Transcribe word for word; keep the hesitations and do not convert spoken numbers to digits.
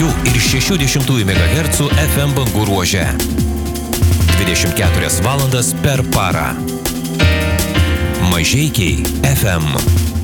penkių ir šešių dešimtųjų megahercų F M bangų ruože. dvidešimt keturias valandas per parą. Mažeikiai F M.